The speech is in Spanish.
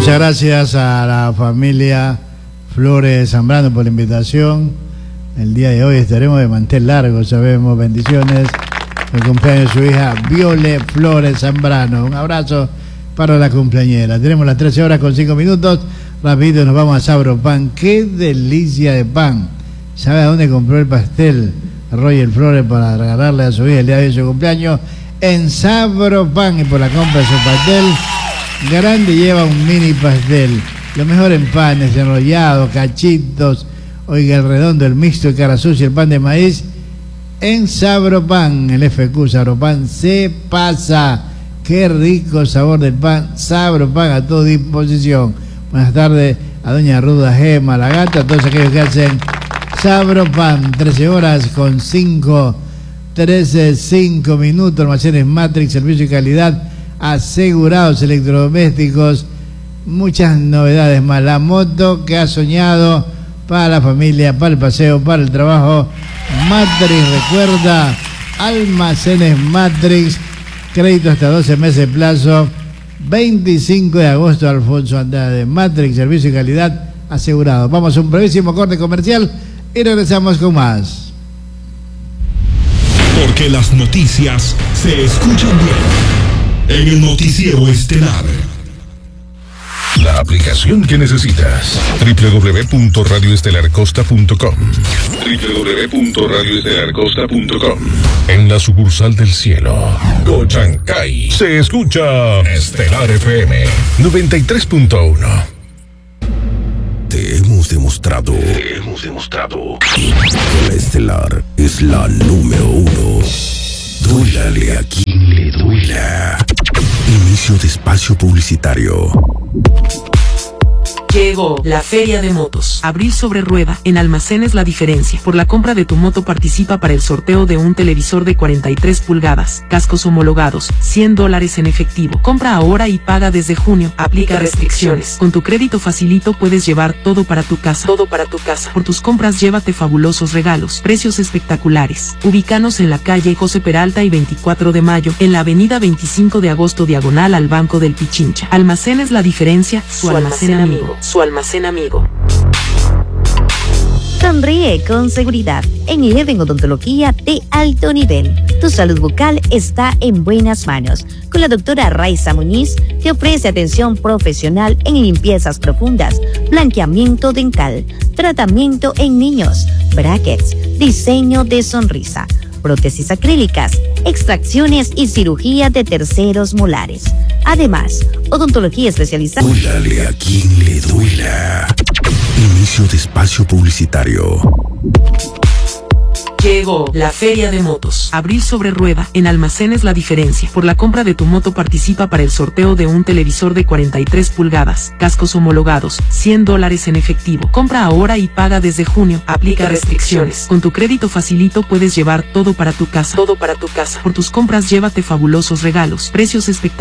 Muchas gracias a la familia Flores Zambrano por la invitación. El día de hoy estaremos de mantel largo, sabemos. Bendiciones. El cumpleaños de su hija Viole Flores Zambrano. Un abrazo para la cumpleañera. Tenemos las 13 horas con 5 minutos. Rápido nos vamos a Sabro Pan. ¡Qué delicia de pan! ¿Sabe a dónde compró el pastel Roger Flores para regalarle a su hija el día de su cumpleaños? En Sabro Pan. Y por la compra de su pastel grande lleva un mini pastel. Lo mejor en panes, enrollados, cachitos. Oiga, el redondo, el mixto, el cara sucia, el pan de maíz. En Sabro Pan, el FQ Sabro Pan se pasa. Qué rico sabor del pan. Sabro Pan a tu disposición. Buenas tardes a doña Ruda Gema, la gata, a todos aquellos que hacen Sabro Pan. 13 horas con 5 minutos. Almacenes Matrix, servicio y calidad asegurados, electrodomésticos, muchas novedades más. La moto que has soñado para la familia, para el paseo, para el trabajo. Matrix, recuerda, Almacenes Matrix, crédito hasta 12 meses de plazo. 25 de agosto, Alfonso Andrade. Matrix, servicio y calidad asegurado. Vamos a un brevísimo corte comercial y regresamos con más. Porque las noticias se escuchan bien en el noticiero estelar. La aplicación que necesitas. www.radioestelarcosta.com. www.radioestelarcosta.com. En la sucursal del cielo, Cochancay, se escucha Estelar FM 93.1. Te hemos demostrado que la Estelar es la número 1. Duélale a quien le duela. Inicio de espacio publicitario. Llegó la Feria de Motos. Abril sobre rueda, en Almacenes La Diferencia. Por la compra de tu moto participa para el sorteo de un televisor de 43 pulgadas, cascos homologados, $100 en efectivo. Compra ahora y paga desde junio. Aplica restricciones. Con tu crédito facilito puedes llevar todo para tu casa. Por tus compras llévate fabulosos regalos. Precios espectaculares. Ubícanos en la calle José Peralta y 24 de Mayo, en la avenida 25 de agosto diagonal al Banco del Pichincha. Almacenes La Diferencia, su almacén amigo. Sonríe con seguridad en Eleven Odontología de alto nivel. Tu salud bucal está en buenas manos. Con la doctora Raiza Muñiz, que ofrece atención profesional en limpiezas profundas, blanqueamiento dental, tratamiento en niños, brackets, diseño de sonrisa, prótesis acrílicas, extracciones y cirugía de terceros molares. Además, odontología especializada. Duélale a quien le duela. Inicio de espacio publicitario. Llegó la Feria de Motos. Abril sobre rueda, en Almacenes La Diferencia. Por la compra de tu moto participa para el sorteo de un televisor de 43 pulgadas, cascos homologados, $100 en efectivo. Compra ahora y paga desde junio. Aplica restricciones. Con tu crédito facilito puedes llevar todo para tu casa. Por tus compras llévate fabulosos regalos. Precios espectaculares.